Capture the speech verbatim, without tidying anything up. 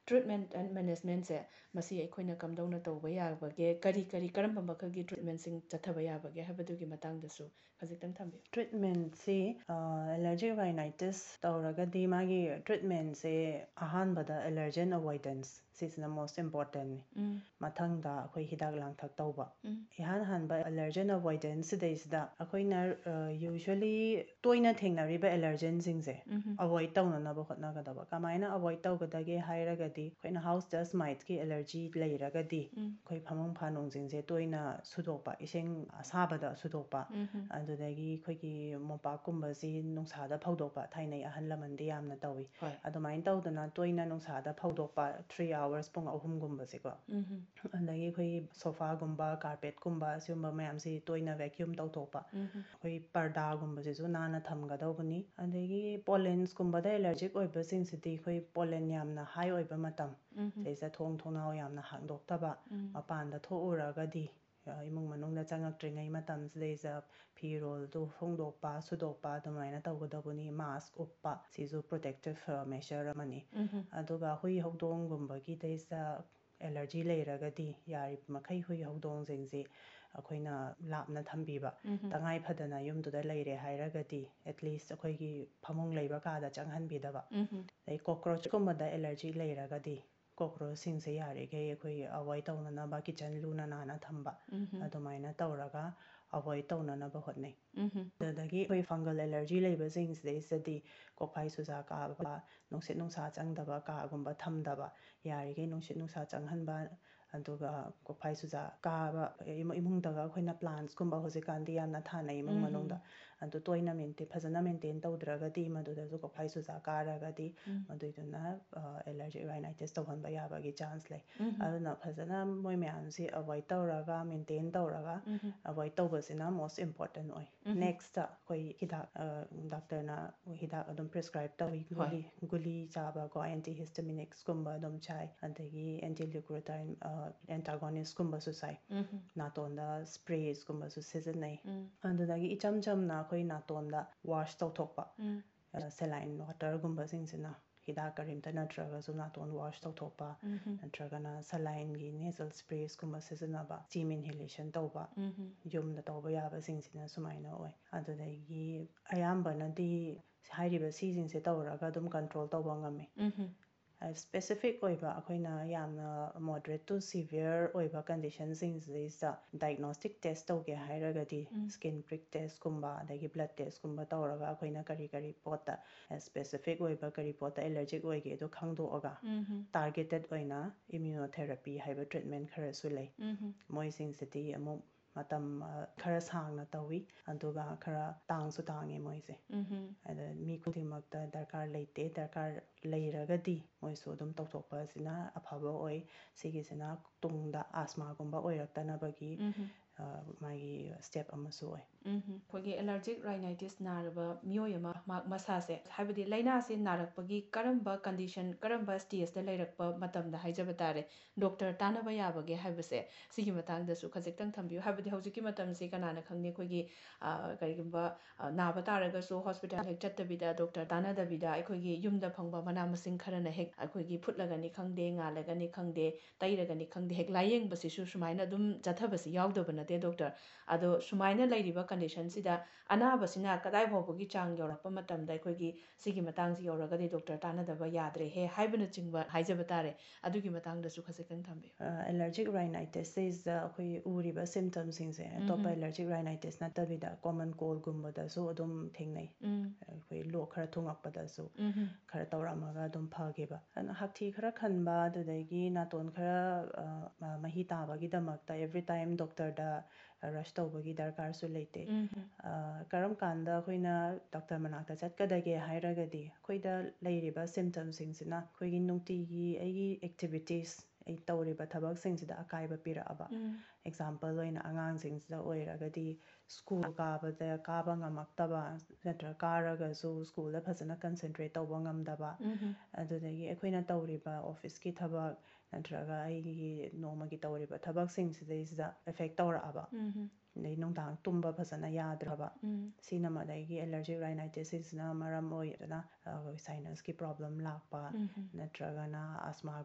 treatment and management se masi aikoina kamdona tawba yabage kari kari karamba makhagi treatment sing chathaba yabage habadugi matang dasu khajitang thambi treatment si allergic rhinitis tawragadi magi treatment se ahan bada allergen avoidance is the most important mathang da akhoi hidak lang thak tawba ihan han ba allergen avoidance days da akoina usually toina thengnari ba allergen sing se avoid tawna na ba khotna ga da ba kamaina avoid tawgadage hairagadi khoina house dust mite ki allergy leiragadi khoi phamong phanong jing je toina sudokpa iseng asabada sudokpa adudagi khoi ki mopa kumba si nungsa da phaudokpa thainai ahan lamandi yamna tawi adumain tawdana toina nungsa da phaudokpa three hours pung ahum gumba se ko adagi khoi sofa gumba carpet gumba siumba mayam si toina vacuum tawthokpa khoi parda gumba se ju nana thamga dawbani adagi pollens gumba da allergic oiba sing sidi khoi pollen yamna high oiba matam seisa thong thongnao yamna hangdoktaba mapanda thouragadi imung manungda changakringai matam seisa phirol tu hongdokpa sudokpa adumaina tawgadabuni mask uppa sisu protective measure amani aduga hui howdong gumba gi deisa allergy leiragadi yari makai hui howdong jingji akoina lapna thambiba tangai phadana yumduda leire hairagadi at least akoigi phamong leiba kada changhanbidaba dai cockroach gumba da allergy leiragadi cockroach sing se yari ge akoi avoid tawna ba kitchen luna nana thamba adumaina tawraga avoid tawna na ba hotnai dadagi khoi fungal allergy leiba sing se sadi kokphai suja ka ba nungsit nungsa changdaba ka gumba thamdaba yari ge nungsit nungsa changhanba aduga kokphai suja ka ba imung daga khoina plants gumba hojikandi yamna thana imung manungda adu toina maintain phajana maintain tawdragadi maduda ju kokphai suja karagadi maduiduna allergic rhinitis tawhanba yabagi chance lei aduna phajana moi mayam si avoid tawraga maintain tawraga avoid tawbasina most important oi next koi hidak doctor na hidak adum prescribe tawi guli guli chaba ko antihistaminics gumba adum chai adagi anti-leukotriene antagonist gumba su sai natonda sprays gumba su seasonai adudagi icham chamna khoi natonda wash tawthokpa saline water gumba singsina hidak karimta natraga su naton wash tawthokpa natragana saline gi nasal sprays gumba seasonaba steam inhalation tawba yumda tawba yaba singsina sumaina oi adudagi ayambana di hairiba seasonse tawraga dum control tawba ngame specific oiba akoina yamna moderate to severe oiba conditions is the diagnostic test tawge hairagadi skin prick test kumba adagi blood test kumba tawraga akoina kari kari pota specific oiba kari pota allergic oige do khangdoga targeted oina immunotherapy haiba treatment khara su lei moi sing siti amu matam khara sangna tawi aduga khara tangsu tangi moise ada mi khudimakta darkar leite darkar leiragadi moisu dum tawthokpa sina aphaba oi sigisina tungda asthma gumba oiraktana bagi magi step amasu oi khogi allergic rhinitis naraba mioyama masase habidi laina se narakpagi karamba condition karamba stage da leirakpa matamda haijaba tare doctor tanaba yabage haibase sigi matang da su khajiktang thambiu habidi hojiki matam se kanana khangni khogi karigumba naba taraga su hospital hek chattabida doctor tanadabida aikhogi yumda phangba mana masing kharana hek aikhogi phutlagani khangde ngalagani khangde tairagani khangde hek layeng basi su sumaina dum jathabasi yawdaba nate doctor ado sumaina lairiba condition sida anabasina kadai bawbagi chang yorappa matamda aikhogi sigi matang si yoragadi doctor tanadaba yadre he haibana chingba haijaba tare adugi matang da su khajikang thambi allergic rhinitis is akhoi uriba symptoms sing se top allergic rhinitis na tabida common cold gumba da so adum thengnai akhoi lo khara thungakpa da so khara tawramaga adum phageba ana hakthi khara khanba adudagi naton khara mahi tabagi damakta every time doctor da rush tawbagi darkar su leite karam kanda khoina doctor manakta chatkadage hairagadi khoida leiriba symptoms singsina khoigi nungti gi ai activities ai tawriba thabak singsida akaiba piraaba example oina angang singsida oiragadi school kaabada kaaba ngamaktaba natra karaga su school da phasana concentrate tawba ngamdaba adudagi akhoina tawriba office ki thabak natraga ai nomagi tawriba thabak singsida effect tawraaba nei nungdang tumba phasana yadraba sina madagi allergic rhinitis is na maram oirana sinus ki problem lakpa natraga na asthma